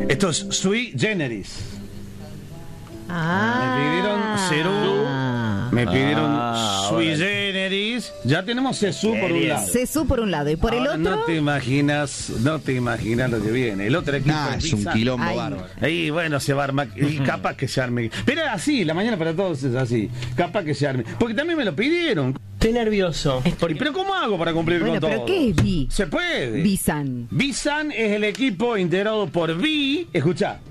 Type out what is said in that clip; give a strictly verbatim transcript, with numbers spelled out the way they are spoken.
Esto es sui generis. Ah. Me pidieron Cerú, me pidieron Ah, sui ahora. generis. Ya tenemos Cesú por un lado. Cesú por un lado y por Ahora, el otro. no te imaginas, no te imaginas lo que viene. El otro equipo Nah, es un Bizan. quilombo Ay. bárbaro. Ahí, bueno, se va a armar. Y capaz que se arme. Pero así, la mañana para todos es así. Capaz que se arme. Porque también me lo pidieron. Estoy nervioso. ¿Y pero cómo hago para cumplir Bueno, con todo? pero ¿qué es Bi? Se puede. Bizan. Bizan es el equipo integrado por Vi. Escuchá.